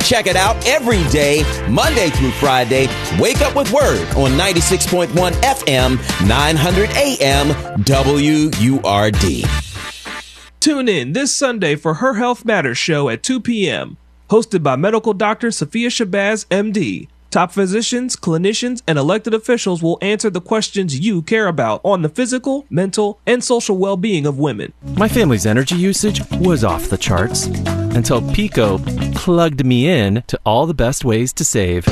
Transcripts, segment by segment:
Check it out every day, Monday through Friday. Wake up with Word on 96.1 FM, 900 AM, WURD. Tune in this Sunday for Her Health Matters show at 2 p.m. Hosted by medical doctor Sophia Shabazz, MD. Top physicians, clinicians, and elected officials will answer the questions you care about on the physical, mental, and social well-being of women. My family's energy usage was off the charts until Pico plugged me in to all the best ways to save.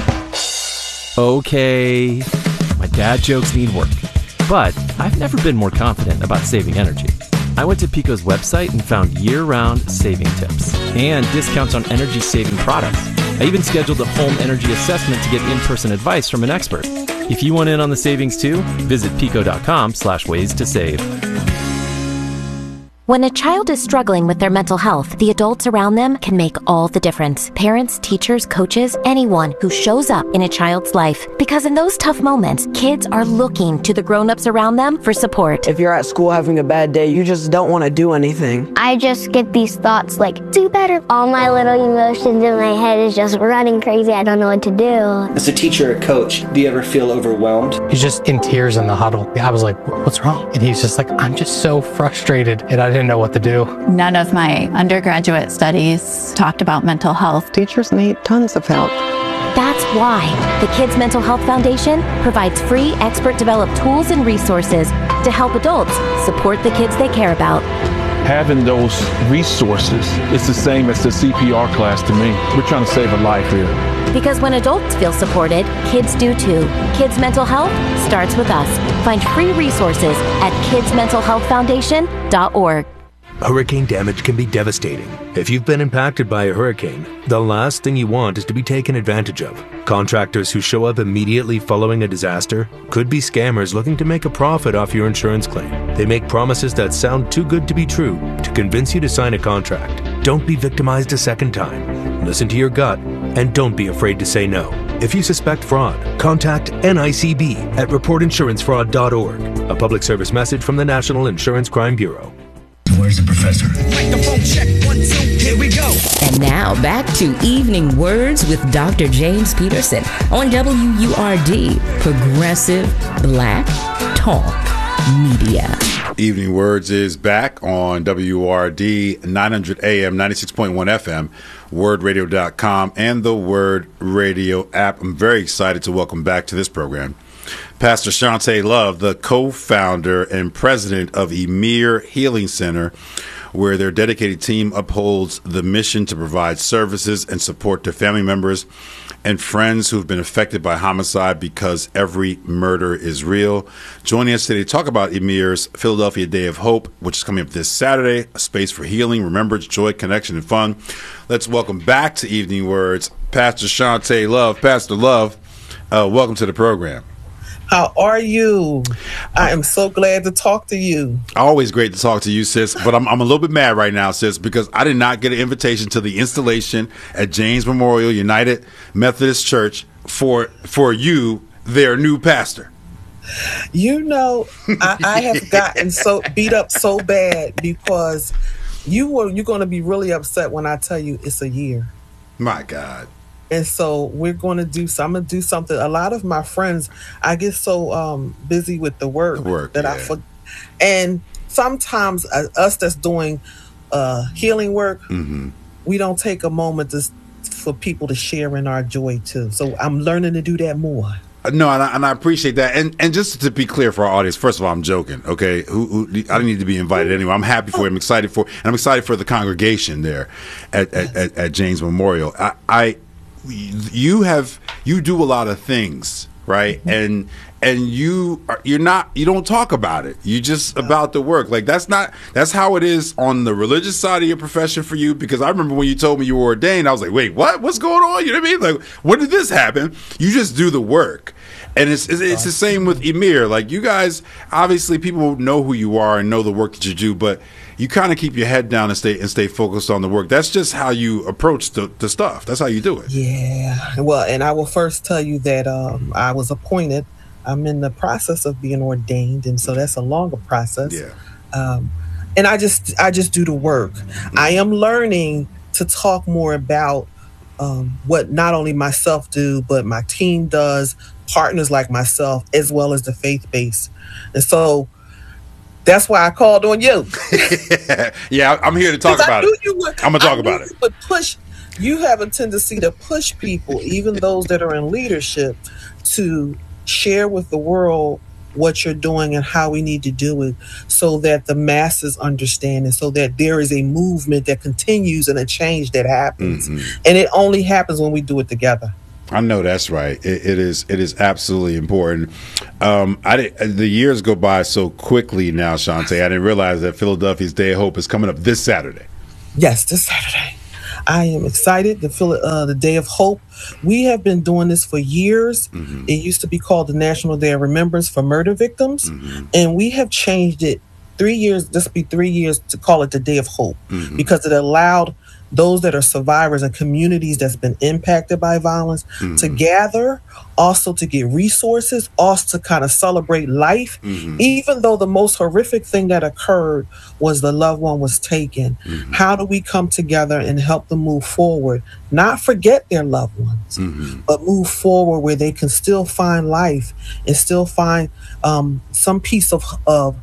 Okay, my dad jokes need work, but I've never been more confident about saving energy. I went to Pico's website and found year-round saving tips and discounts on energy-saving products. I even scheduled a home energy assessment to get in-person advice from an expert. If you want in on the savings too, visit pico.com/ways to save. When a child is struggling with their mental health, the adults around them can make all the difference. Parents, teachers, coaches, anyone who shows up in a child's life. Because in those tough moments, kids are looking to the grown-ups around them for support. If you're at school having a bad day, you just don't want to do anything. I just get these thoughts like, do better. All my little emotions in my head is just running crazy. I don't know what to do. As a teacher or coach, do you ever feel overwhelmed? He's just in tears in the huddle. I was like, what's wrong? And he's just like, I'm just so frustrated. And I didn't know what to do. None of my undergraduate studies talked about mental health. Teachers need tons of help. That's why the Kids Mental Health Foundation provides free expert-developed tools and resources to help adults support the kids they care about. Having those resources is the same as the CPR class to me. We're trying to save a life here. Because when adults feel supported, kids do too. Kids Mental Health starts with us. Find free resources at kidsmentalhealthfoundation.org. Hurricane damage can be devastating. If you've been impacted by a hurricane, the last thing you want is to be taken advantage of. Contractors who show up immediately following a disaster could be scammers looking to make a profit off your insurance claim. They make promises that sound too good to be true to convince you to sign a contract. Don't be victimized a second time. Listen to your gut and don't be afraid to say no. If you suspect fraud, contact NICB at reportinsurancefraud.org. A public service message from the National Insurance Crime Bureau. Where's the professor? Microphone check, 1, 2, here we go. And now back to Evening Words with Dr. James Peterson on WURD, Progressive Black Talk Media. Evening Words is back on WURD 900 AM, 96.1 FM, wordradio.com, and the Word Radio app. I'm very excited to welcome back to this program Pastor Shante Love, the co-founder and president of Emir Healing Center, where their dedicated team upholds the mission to provide services and support to family members and friends who've been affected by homicide, because every murder is real. Joining us today to talk about Emir's Philadelphia Day of Hope, which is coming up this Saturday, a space for healing, remembrance, joy, connection, and fun. Let's welcome back to Evening Words, Pastor Shante Love. Pastor Love, welcome to the program. How are you? I am so glad to talk to you. Always great to talk to you, sis. But I'm a little bit mad right now, sis, because I did not get an invitation to the installation at James Memorial United Methodist Church for you, their new pastor. You know, I have gotten so beat up so bad because you're going to be really upset when I tell you it's a year. My God. And so I'm going to do something. A lot of my friends, I get so busy with the work that I forget. And sometimes us that's doing healing work, we don't take a moment for people to share in our joy too. So I'm learning to do that more. No, and I appreciate that. And just to be clear for our audience, first of all, I'm joking, okay? I don't need to be invited anyway. I'm happy for him, excited for, and I'm excited for the congregation there at James Memorial. You do a lot of things, right? And you don't talk about it. You just about the work. Like that's how it is on the religious side of your profession for you. Because I remember when you told me you were ordained, I was like, wait, what? What's going on? You know what I mean? Like, when did this happen? You just do the work. And it's the same with Emir. Like, you guys, obviously people know who you are and know the work that you do, but you kind of keep your head down and stay focused on the work. That's just how you approach the stuff. That's how you do it. Yeah. Well, and I will first tell you that I was appointed. I'm in the process of being ordained, and so that's a longer process. Yeah. And I just do the work. I am learning to talk more about what not only myself do, but my team does, partners like myself, as well as the faith base. And so that's why I called on you. Yeah, I'm here to talk about it. I'm going to talk about it. But you have a tendency to push people, even those that are in leadership, to share with the world what you're doing and how we need to do it so that the masses understand and so that there is a movement that continues and a change that happens. And it only happens when we do it together. I know that's right. It is absolutely important. The years go by so quickly now, Shantae. I didn't realize that Philadelphia's Day of Hope is coming up this Saturday. Yes, this Saturday. I am excited. The Day of Hope. We have been doing this for years. It used to be called the National Day of Remembrance for Murder Victims. And we have changed it 3 years. This will be 3 years to call it the Day of Hope because it allowed those that are survivors and communities that's been impacted by violence to gather, also to get resources, also to kind of celebrate life, even though the most horrific thing that occurred was the loved one was taken. How do we come together and help them move forward? Not forget their loved ones, but move forward where they can still find life and still find some piece of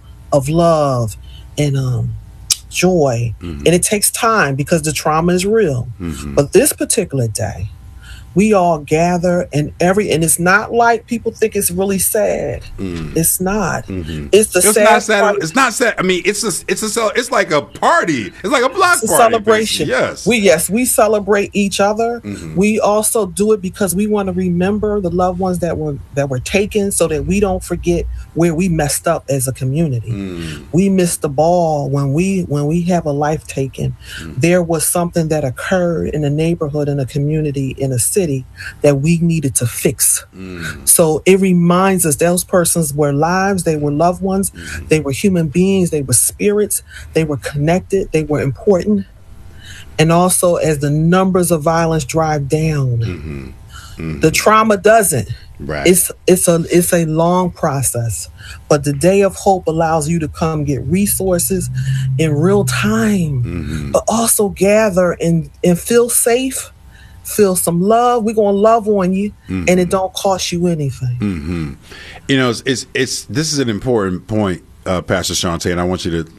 love and joy. And it takes time because the trauma is real. But this particular day, we all gather and it's not like people think it's really sad. It's not. It's the sad. Not sad. It's not sad. I mean, it's like a party. It's like a block party. Celebration. Basically. We celebrate each other. We also do it because we want to remember the loved ones that were taken, so that we don't forget where we messed up as a community. We missed the ball when we have a life taken. There was something that occurred in a neighborhood, in a community, in a city that we needed to fix. So it reminds us those persons were lives, they were loved ones, they were human beings, they were spirits, they were connected, they were important. And also, as the numbers of violence drive down, the trauma doesn't. Right. It's a long process, but the Day of Hope allows you to come get resources in real time, but also gather and feel safe, feel some love. We're gonna love on you, and it don't cost you anything. You know, this is an important point, Pastor Shantae, and I want you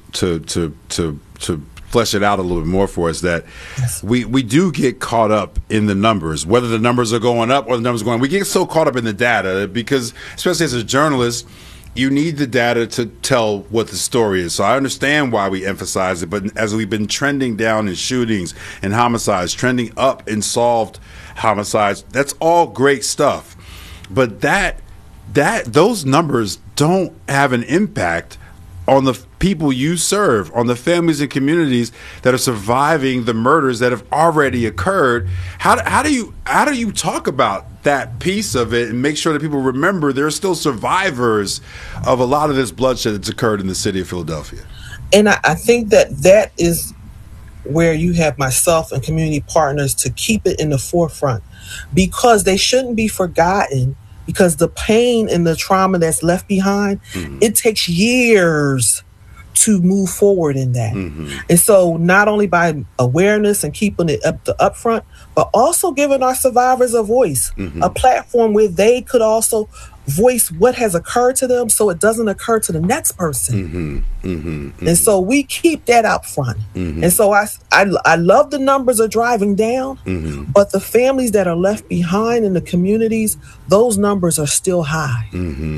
to flesh it out a little bit more for us, that we do get caught up in the numbers, whether the numbers are going up or the numbers are going. We get so caught up in the data because, especially as a journalist, you need the data to tell what the story is. So I understand why we emphasize it, but as we've been trending down in shootings and homicides, trending up in solved homicides, that's all great stuff. But those numbers don't have an impact on the people you serve, on the families and communities that are surviving the murders that have already occurred. How do you talk about that piece of it and make sure that people remember there are still survivors of a lot of this bloodshed that's occurred in the city of Philadelphia? And I think that is where you have myself and community partners to keep it in the forefront, because they shouldn't be forgotten. Because the pain and the trauma that's left behind, it takes years to move forward in that. And so not only by awareness and keeping it up front, but also giving our survivors a voice, a platform where they could also voice what has occurred to them so it doesn't occur to the next person. And so we keep that up front. And so I love the numbers are driving down, but the families that are left behind in the communities, those numbers are still high.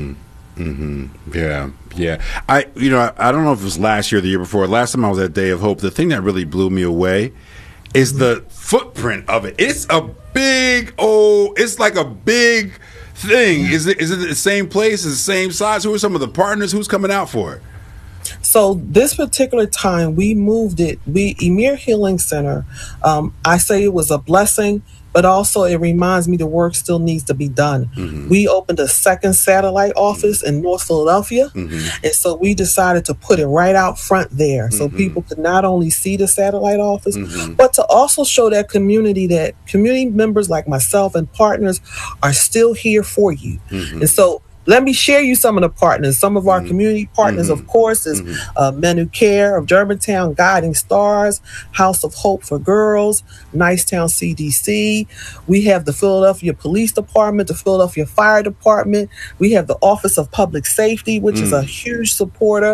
Yeah. I don't know if it was last year or the year before. Last time I was at Day of Hope, the thing that really blew me away is the footprint of it. It's like a big thing. Is it the same place? Is it the same size? Who are some of the partners? Who's coming out for it? So this particular time we moved it. Emir Healing Center. I say it was a blessing, but also it reminds me the work still needs to be done. We opened a second satellite office in North Philadelphia, and so we decided to put it right out front there so people could not only see the satellite office, but to also show that community members like myself and partners are still here for you. And so let me share you some of the partners. Some of our community partners, of course, is Men Who Care of Germantown, Guiding Stars, House of Hope for Girls, Nicetown CDC. We have the Philadelphia Police Department, the Philadelphia Fire Department. We have the Office of Public Safety, which is a huge supporter.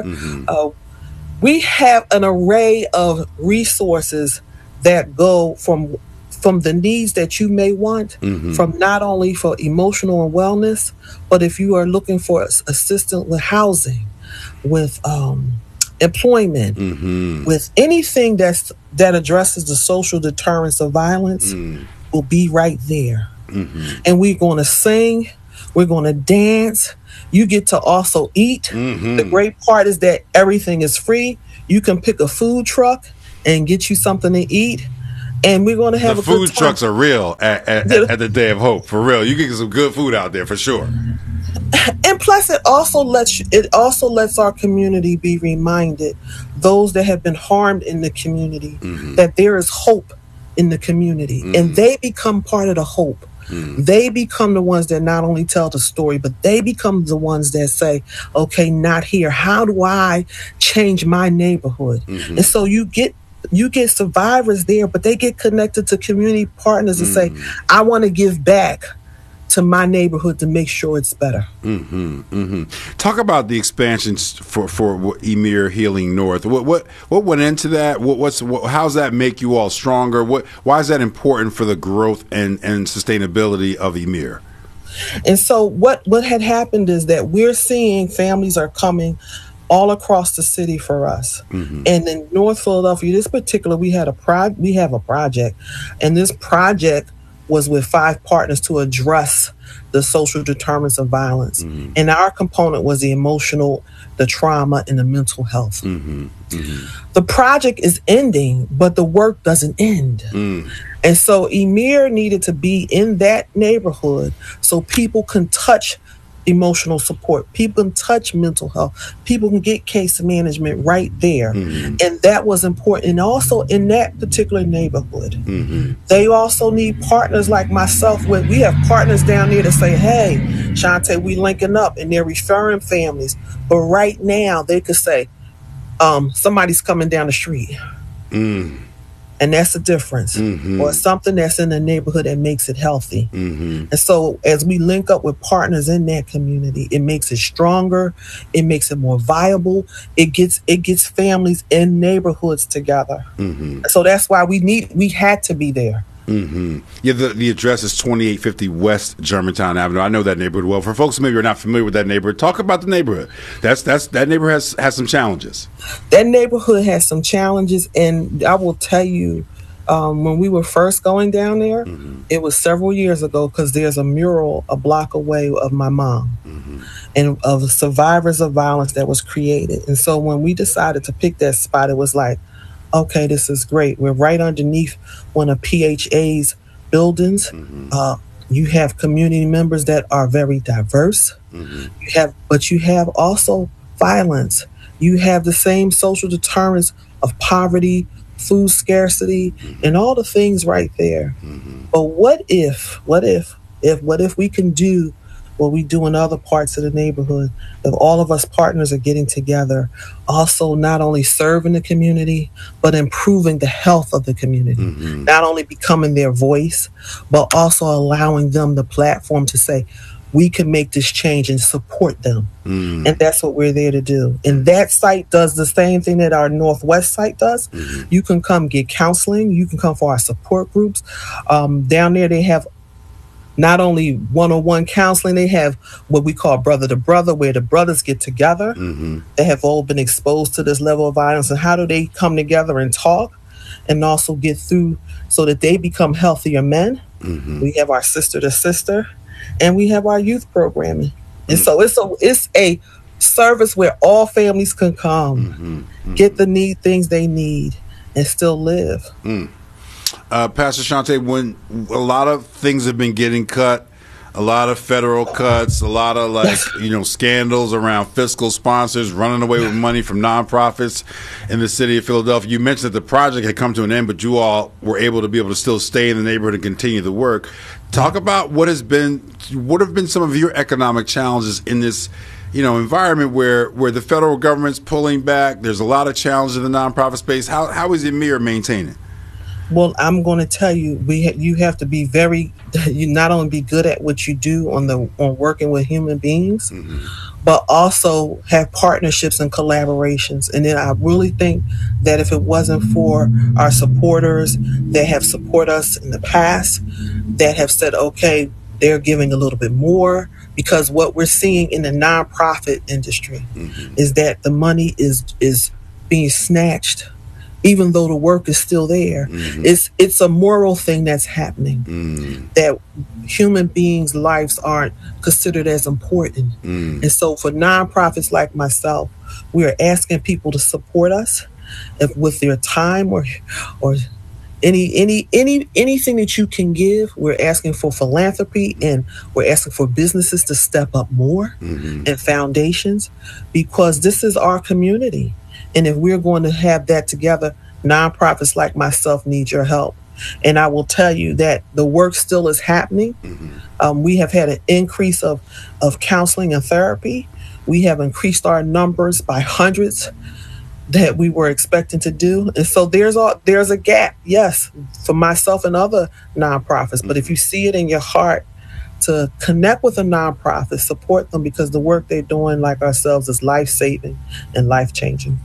We have an array of resources that go from the needs that you may want, from not only for emotional and wellness, but if you are looking for assistance with housing, with employment, with anything that addresses the social deterrence of violence, will be right there. And we're going to sing, we're going to dance. You get to also eat. The great part is that everything is free. You can pick a food truck and get you something to eat. And we're going to have the food trucks are real at the Day of Hope, for real. You can get some good food out there for sure. And plus, it also lets our community be reminded, those that have been harmed in the community, that there is hope in the community, and they become part of the hope. They become the ones that not only tell the story, but they become the ones that say, okay, not here. How do I change my neighborhood? And so you get survivors there, but they get connected to community partners and say, I want to give back to my neighborhood to make sure it's better. Talk about the expansions for Emir Healing North. What went into that? How's that make you all stronger? Why is that important for the growth and sustainability of Emir? And so what had happened is that we're seeing families are coming all across the city for us. And in North Philadelphia, this particular, we have a project, and this project was with 5 partners to address the social determinants of violence. And our component was the emotional, the trauma, and the mental health. The project is ending, but the work doesn't end. And so Emir needed to be in that neighborhood so people can touch emotional support, people can touch mental health, people can get case management right there. And that was important. And also in that particular neighborhood, they also need partners like myself. We have partners down there that say, hey, Shante, we linking up, and they're referring families. But right now they could say, somebody's coming down the street. And that's the difference. Or something that's in the neighborhood that makes it healthy. And so as we link up with partners in that community, it makes it stronger. It makes it more viable. It gets families in neighborhoods together. So that's why we had to be there. Yeah, the address is 2850 West Germantown Avenue. I know that neighborhood well. For folks who maybe are not familiar with that neighborhood, talk about the neighborhood. That neighborhood has some challenges. That neighborhood has some challenges, and I will tell you, when we were first going down there, it was several years ago, because there's a mural a block away of my mom and of survivors of violence that was created. And so when we decided to pick that spot, it was like, okay, this is great. We're right underneath one of PHA's buildings. You have community members that are very diverse. But you have also violence. You have the same social deterrents of poverty, food scarcity, and all the things right there. But what if we can do what we do in other parts of the neighborhood, if all of us partners are getting together, also not only serving the community, but improving the health of the community, not only becoming their voice, but also allowing them the platform to say, we can make this change and support them. And that's what we're there to do. And that site does the same thing that our Northwest site does. You can come get counseling. You can come for our support groups. Down there, they have not only one-on-one counseling, they have what we call brother to brother, where the brothers get together. They have all been exposed to this level of violence, and how do they come together and talk and also get through so that they become healthier men. We have our sister to sister, and we have our youth programming. And so it's a service where all families can come, get the things they need, and still live. Pastor Shante, when a lot of things have been getting cut, A lot of federal cuts, a lot of scandals around fiscal sponsors running away with money from nonprofits in the city of Philadelphia. You mentioned that the project had come to an end, but you all were able to still stay in the neighborhood and continue the work. Talk about what have been some of your economic challenges in this environment where the federal government's pulling back. There's a lot of challenges in the nonprofit space. How is Emir maintaining? Well, I'm going to tell you, you have to be you not only be good at what you do on working with human beings, but also have partnerships and collaborations. And then I really think that if it wasn't for our supporters that have supported us in the past, that have said, okay, they're giving a little bit more, because what we're seeing in the nonprofit industry is that the money is being snatched, even though the work is still there. It's a moral thing that's happening, that human beings' lives aren't considered as important. And so for nonprofits like myself, we are asking people to support us with their time or anything that you can give. We're asking for philanthropy, and we're asking for businesses to step up more, and foundations, because this is our community. And if we're going to have that together, nonprofits like myself need your help. And I will tell you that the work still is happening. We have had an increase of counseling and therapy. We have increased our numbers by hundreds that we were expecting to do. And so there's a gap, yes, for myself and other nonprofits. But if you see it in your heart to connect with a nonprofit, support them, because the work they're doing, like ourselves, is life-saving and life-changing.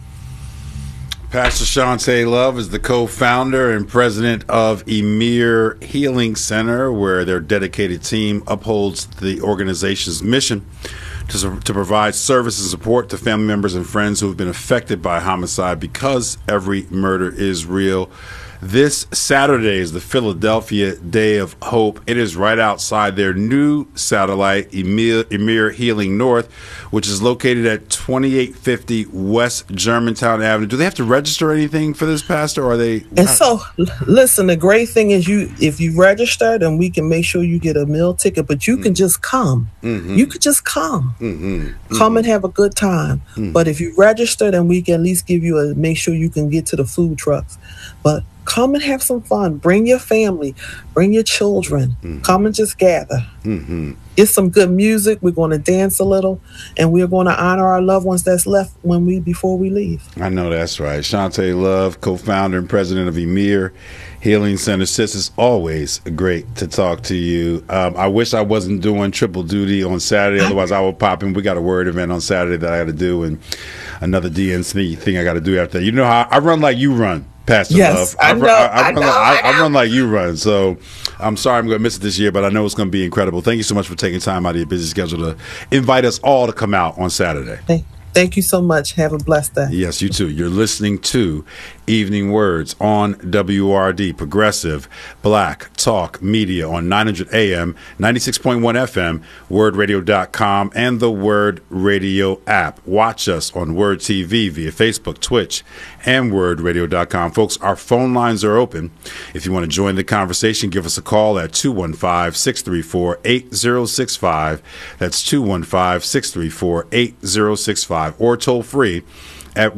Pastor Shante Love is the co-founder and president of Emir Healing Center, where their dedicated team upholds the organization's mission to provide service and support to family members and friends who have been affected by homicide, because every murder is real. This Saturday is the Philadelphia Day of Hope. It is right outside their new satellite, Emir Healing North, which is located at 2850 West Germantown Avenue. Do they have to register anything for this, Pastor? Or are they? And so, listen, the great thing is if you register, then we can make sure you get a meal ticket, but you can just come. You could just come. Come and have a good time. But if you register, then we can at least give you make sure you can get to the food trucks. But come and have some fun. Bring your family. Bring your children. Come and just gather. Get some good music. We're going to dance a little, and we're going to honor our loved ones that's left before we leave. I know that's right. Shante Love, co-founder and president of Emir Healing Center. Sis, it's always great to talk to you. I wish I wasn't doing triple duty on Saturday. Otherwise, I would pop in. We got a word event on Saturday that I got to do, and another DNC thing I got to do after that. You know how I run like you run, Pastor Love. I run like you run. So I'm sorry I'm going to miss it this year, but I know it's going to be incredible. Thank you so much for taking time out of your busy schedule to invite us all to come out on Saturday. Thank you so much. Have a blessed day. Yes, you too. You're listening to Evening Words on WRD, Progressive Black Talk Media on 900 AM, 96.1 FM, wordradio.com, and the Word Radio app. Watch us on Word TV via Facebook, Twitch, and wordradio.com. Folks, our phone lines are open. If you want to join the conversation, give us a call at 215-634-8065. That's 215-634-8065. Or toll free at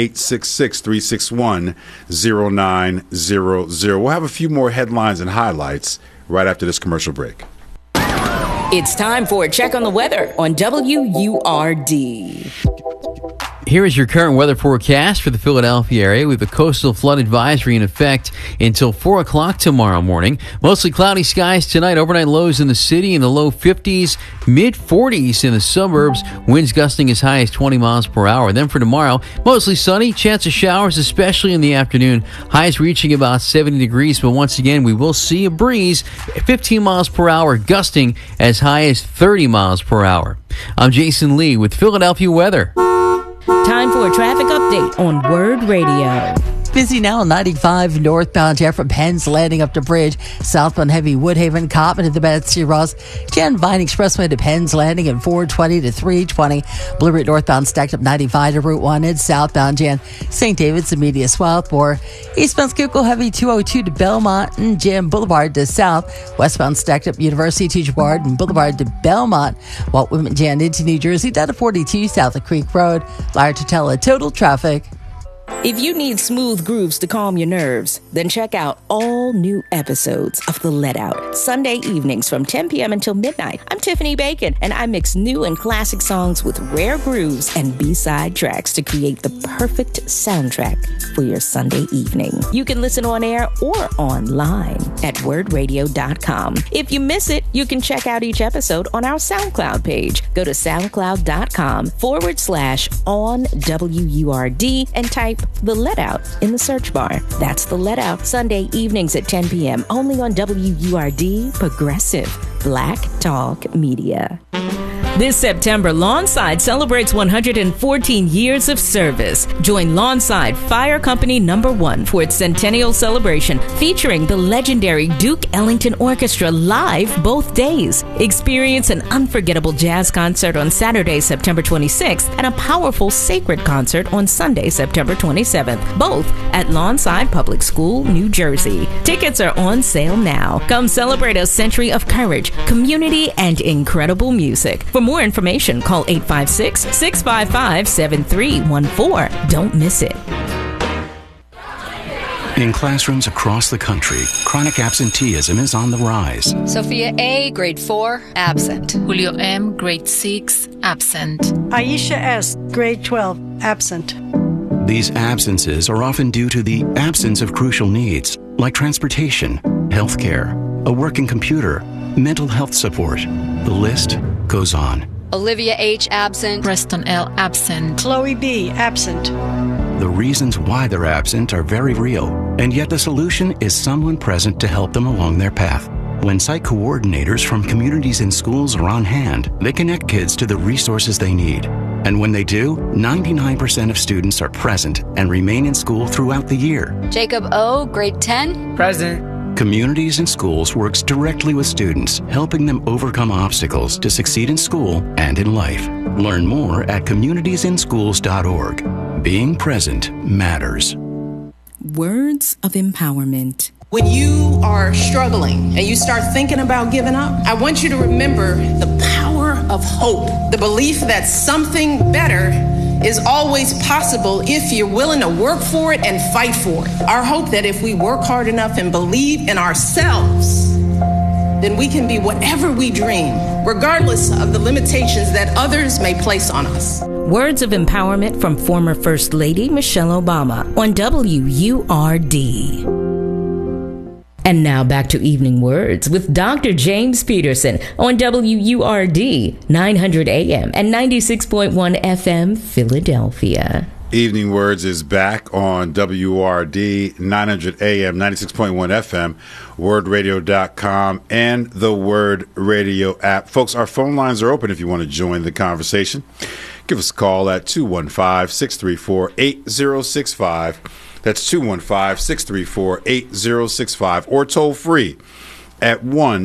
1-866-361-0900. We'll have a few more headlines and highlights right after this commercial break. It's time for a check on the weather on WURD. Here is your current weather forecast for the Philadelphia area. We have a coastal flood advisory in effect until 4 o'clock tomorrow morning. Mostly cloudy skies tonight. Overnight lows in the city in the low 50s, mid 40s in the suburbs. Winds gusting as high as 20 miles per hour. Then for tomorrow, mostly sunny. Chance of showers, especially in the afternoon. Highs reaching about 70 degrees. But once again, we will see a breeze, 15 miles per hour, gusting as high as 30 miles per hour. I'm Jason Lee with Philadelphia weather. Time for a traffic update on Word Radio. busy now on 95 northbound here from Penn's Landing up to Bridge. Southbound heavy Woodhaven, Cottman to the Betsy Ross. Jan Vine Expressway to Penn's Landing and 420 to 320. Blue Route northbound stacked up 95 to Route 1 and southbound Jan St. David's and Media Swarthmore. Eastbound Schuylkill heavy 202 to Belmont and Jan Boulevard to south. Westbound stacked up University to Boulevard and Boulevard to Belmont. Walt Whitman Jan into New Jersey down to 42 south of Creek Road. Liar to tell a total traffic. If you need smooth grooves to calm your nerves, then check out all new episodes of The Let Out, Sunday evenings from 10 p.m. until midnight. I'm Tiffany Bacon, and I mix new and classic songs with rare grooves and B-side tracks to create the perfect soundtrack for your Sunday evening. You can listen on air or online at wordradio.com. If you miss it, you can check out each episode on our SoundCloud page. Go to soundcloud.com/on-WURD and type The Let Out in the search bar. That's The Let Out, Sunday evenings at 10 p.m. only on WURD, Progressive Black Talk Media. This September, Lawnside celebrates 114 years of service. Join Lawnside Fire Company No. 1 for its centennial celebration, featuring the legendary Duke Ellington Orchestra live both days. Experience an unforgettable jazz concert on Saturday, September 26th, and a powerful sacred concert on Sunday, September 27th, both at Lawnside Public School, New Jersey. Tickets are on sale now. Come celebrate a century of courage, community, and incredible music. For more information, call 856-655-7314. Don't miss it. In classrooms across the country, chronic absenteeism is on the rise. Sophia A., grade 4, absent. Julio M., grade 6, absent. Aisha S., grade 12, absent. These absences are often due to the absence of crucial needs like transportation, healthcare, a working computer, mental health support. The list goes on. Olivia H. absent. Preston L. absent. Chloe B. absent. The reasons why they're absent are very real, and yet the solution is someone present to help them along their path. When site coordinators from communities and schools are on hand, they connect kids to the resources they need. And when they do, 99% of students are present and remain in school throughout the year. Jacob O., grade 10, present. Communities and Schools works directly with students, helping them overcome obstacles to succeed in school and in life. Learn more at communitiesinschools.org. Being present matters. Words of empowerment. When you are struggling and you start thinking about giving up, I want you to remember the power of hope, the belief that something better is always possible if you're willing to work for it and fight for it. Our hope that if we work hard enough and believe in ourselves, then we can be whatever we dream, regardless of the limitations that others may place on us. Words of empowerment from former First Lady Michelle Obama on WURD. And now back to Evening Words with Dr. James Peterson on WURD 900 AM and 96.1 FM Philadelphia. Evening Words is back on WURD 900 AM, 96.1 FM, wordradio.com, and the Word Radio app. Folks, our phone lines are open if you want to join the conversation. Give us a call at 215-634-8065. That's 215-634-8065, or toll free at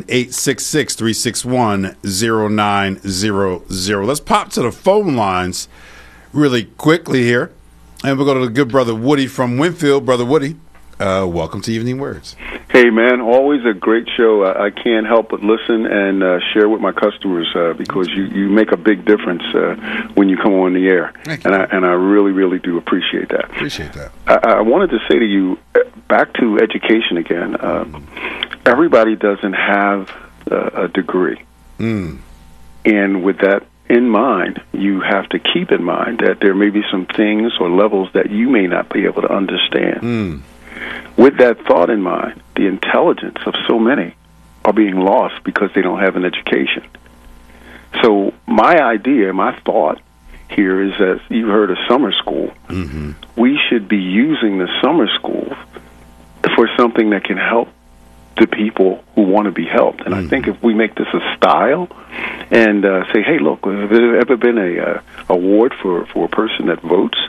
1-866-361-0900. Let's pop to the phone lines really quickly here, and we'll go to the good brother Woody from Winfield. Brother Woody, welcome to Evening Words. Hey, man, always a great show. I can't help but listen and share with my customers because you make a big difference when you come on the air. And I really, really do appreciate that. Appreciate that. I wanted to say to you, back to education again, everybody doesn't have a degree. And with that in mind, you have to keep in mind that there may be some things or levels that you may not be able to understand. With that thought in mind, the intelligence of so many are being lost because they don't have an education. So my idea, my thought here is that you heard of summer school. We should be using the summer school for something that can help the people who want to be helped. And I think if we make this a style and say, hey, look, have there ever been a award for a person that votes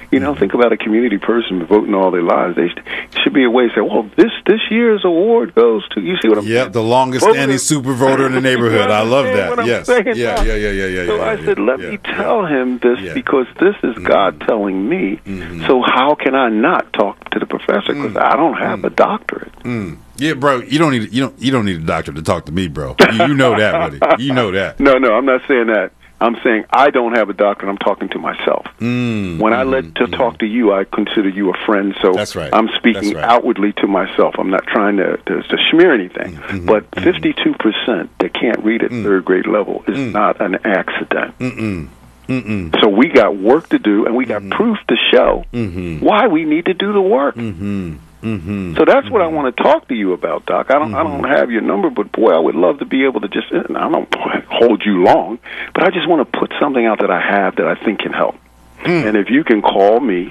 You know, think about a community person voting all their lives. They should be a way to say, well, this year's award goes to, you see what I'm saying? Yep, the longest standing super voter in the neighborhood. I love that. Yes. Yeah. So I said, let me tell him this because this is God telling me. So how can I not talk to the professor? Because I don't have a doctorate. Yeah, bro, you don't need a doctor to talk to me, bro. You know that, buddy. You know that. No, I'm not saying that. I'm saying I don't have a doctorate. I'm talking to myself. When I talk to you, I consider you a friend. So that's right. I'm speaking outwardly to myself. I'm not trying to smear anything. But 52% that can't read at third grade level is not an accident. So we got work to do, and we got proof to show why we need to do the work. So that's what I want to talk to you about, Doc. I don't have your number, but boy, I would love to be able to just. I don't hold you long, but I just want to put something out that I have that I think can help. And if you can call me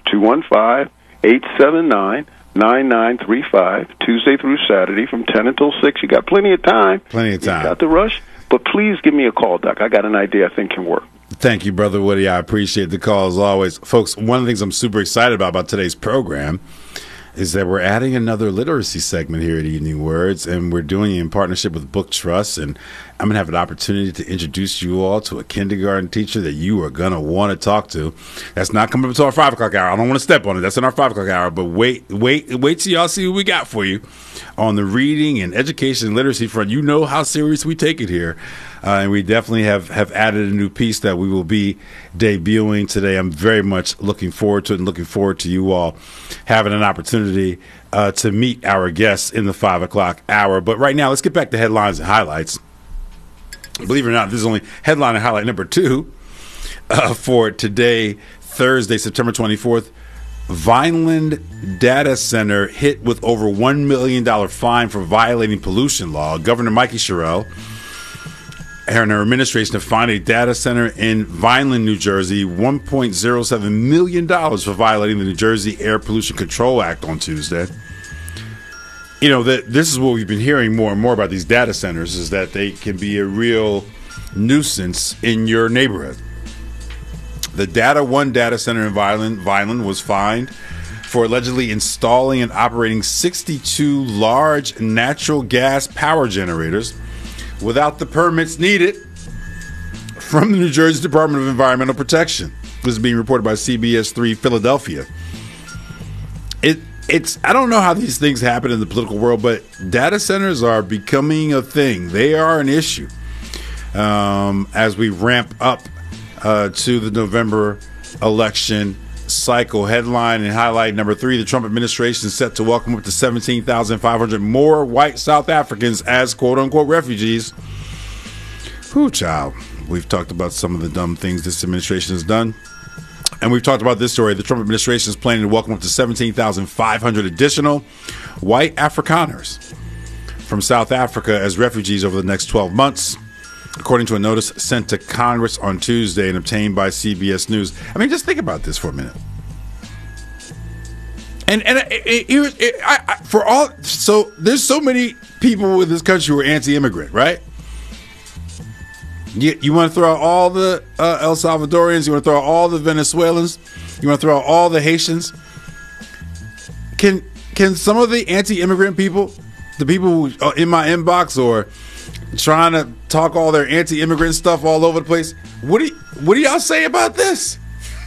215-879-9935 Tuesday through Saturday from 10 until 6. You got plenty of time. You got the rush, but please give me a call, Doc. I got an idea I think can work. Thank you, Brother Woody. I appreciate the call as always, folks. One of the things I'm super excited about today's program is that we're adding another literacy segment here at Evening Words, and we're doing it in partnership with Book Trust, and I'm going to have an opportunity to introduce you all to a kindergarten teacher that you are going to want to talk to. That's not coming up until our 5 o'clock hour. I don't want to step on it. That's in our 5 o'clock hour, but wait till y'all see what we got for you on the reading and education and literacy front. You know how serious we take it here. And we definitely have added a new piece that we will be debuting today. I'm very much looking forward to it and looking forward to you all having an opportunity to meet our guests in the 5 o'clock hour. But right now, let's get back to headlines and highlights. Believe it or not, this is only headline and highlight number 2 for today, Thursday, September 24th. Vineland Data Center hit with over $1 million fine for violating pollution law. Governor Mikey Sherrill and her administration have fined a data center in Vineland, New Jersey, $1.07 million for violating the New Jersey Air Pollution Control Act on Tuesday. You know, this is what we've been hearing more and more about these data centers, is that they can be a real nuisance in your neighborhood. The Data One data center in Vineland was fined for allegedly installing and operating 62 large natural gas power generators without the permits needed from the New Jersey Department of Environmental Protection. This is being reported by CBS 3 Philadelphia. I don't know how these things happen in the political world, but data centers are becoming a thing. They are an issue as we ramp up to the November election cycle. Headline and highlight number 3, the Trump administration is set to welcome up to 17,500 more white South Africans as quote-unquote refugees. Whew, child. We've talked about some of the dumb things this administration has done. And we've talked about this story. The Trump administration is planning to welcome up to 17,500 additional white Afrikaners from South Africa as refugees over the next 12 months, according to a notice sent to Congress on Tuesday and obtained by CBS News. I mean, just think about this for a minute. So there's so many people in this country who are anti-immigrant, right? You want to throw out all the El Salvadorians, you want to throw out all the Venezuelans, you want to throw out all the Haitians. Can some of the anti-immigrant people, the people who are in my inbox or trying to talk all their anti-immigrant stuff all over the place, what do y'all say about this?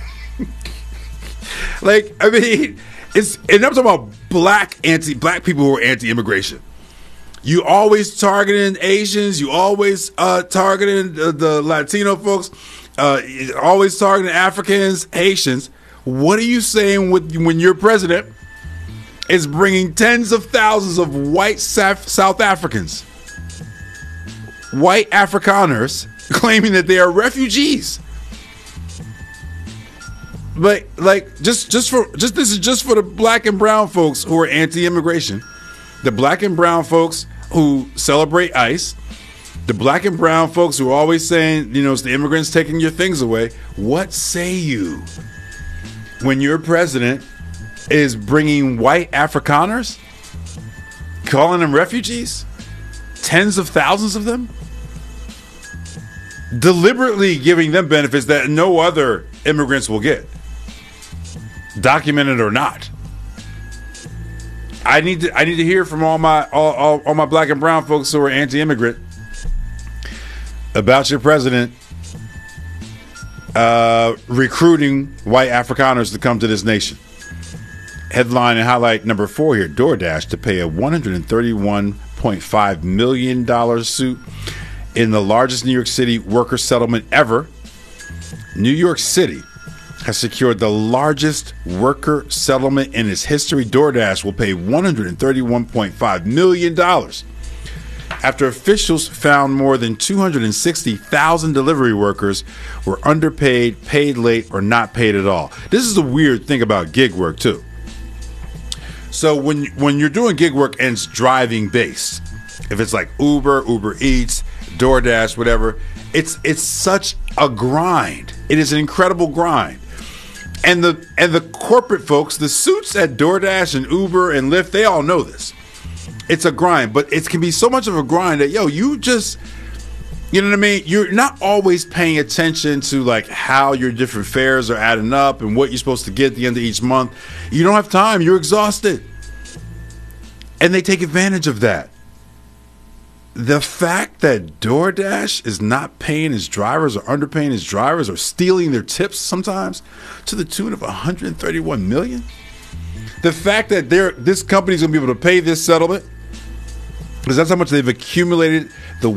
Like, I mean, and I'm talking about black people who are anti-immigration. You always targeting Asians. You always targeting the Latino folks. Always targeting Africans, Haitians. What are you saying when your president is bringing tens of thousands of white South Africans, white Afrikaners, claiming that they are refugees? But like, this is just for the black and brown folks who are anti-immigration. The black and brown folks who celebrate ICE, the black and brown folks who are always saying, you know, it's the immigrants taking your things away. What say you when your president is bringing white Afrikaners, calling them refugees, tens of thousands of them, deliberately giving them benefits that no other immigrants will get? documented or not. I need to hear from all my black and brown folks who are anti-immigrant about your president recruiting white Afrikaners to come to this nation. Headline and highlight number 4 here: DoorDash to pay a $131.5 million suit in the largest New York City worker settlement ever. New York City has secured the largest worker settlement in its history. DoorDash will pay $131.5 million after officials found more than 260,000 delivery workers were underpaid, paid late, or not paid at all. This is the weird thing about gig work, too. So when you're doing gig work and it's driving based, if it's like Uber Eats, DoorDash, whatever, it's such a grind. It is an incredible grind. And the corporate folks, the suits at DoorDash and Uber and Lyft, they all know this. It's a grind, but it can be so much of a grind that, you just, you know what I mean? You're not always paying attention to like how your different fares are adding up and what you're supposed to get at the end of each month. You don't have time. You're exhausted. And they take advantage of that. The fact that DoorDash is not paying his drivers or underpaying his drivers or stealing their tips sometimes to the tune of $131 million. The fact that this company's going to be able to pay this settlement, because that's how much they've accumulated the